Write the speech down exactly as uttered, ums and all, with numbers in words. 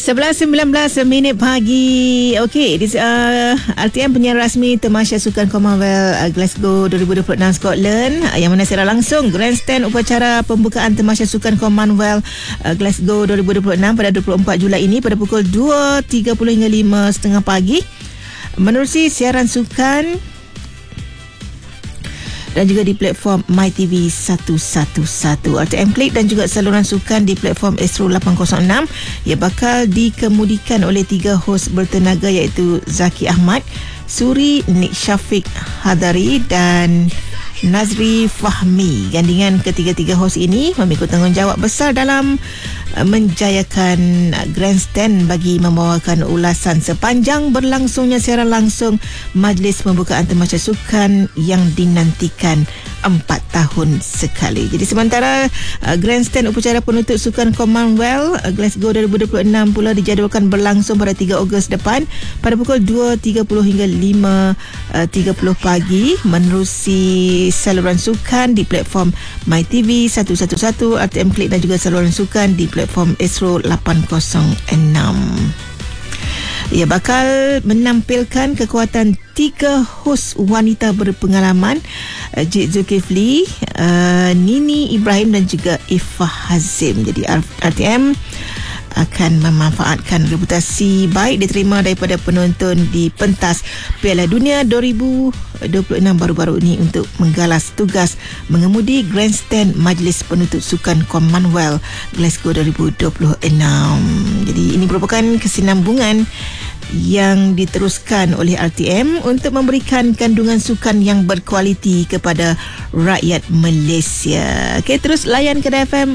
sebelas sembilan belas minit pagi. Okey, di uh, R T M penyiar rasmi Tamasya Sukan Commonwealth uh, Glasgow dua ribu dua puluh enam Scotland uh, yang mana secara langsung grandstand upacara pembukaan Tamasya Sukan Commonwealth uh, Glasgow dua ribu dua puluh enam pada dua puluh empat Julai ini pada pukul dua tiga puluh hingga lima tiga puluh pagi menerusi siaran sukan dan juga di platform MyTV seratus sebelas. R T M Klik dan juga saluran sukan di platform Astro lapan kosong enam ia bakal dikemudikan oleh tiga hos bertenaga iaitu Zaki Ahmad, Suri Nik Syafiq Hadari dan Nazri Fahmi. Gandingan ketiga-tiga hos ini memikul tanggungjawab besar dalam menjayakan grandstand bagi membawakan ulasan sepanjang berlangsungnya siaran langsung majlis pembukaan Tamasya Sukan yang dinantikan empat tahun sekali. Jadi sementara uh, grandstand upacara penutup Sukan Commonwealth uh, Glasgow dua ribu dua puluh enam pula dijadualkan berlangsung pada tiga Ogos depan pada pukul dua tiga puluh hingga lima tiga puluh pagi menerusi saluran sukan di platform MyTV seratus sebelas, R T M Klik dan juga saluran sukan di platform Astro lapan kosong enam. Ia bakal menampilkan kekuatan tiga hos wanita berpengalaman, Encik Zulkifli, uh, Nini Ibrahim dan juga Ifah Hazim. Jadi R T M akan memanfaatkan reputasi baik diterima daripada penonton di pentas Piala Dunia dua ribu dua puluh enam baru-baru ini untuk menggalas tugas mengemudi grandstand Majlis Penutup Sukan Commonwealth Glasgow dua ribu dua puluh enam. Jadi ini merupakan kesinambungan yang diteruskan oleh R T M untuk memberikan kandungan sukan yang berkualiti kepada rakyat Malaysia. Okey, terus layan Kedah F M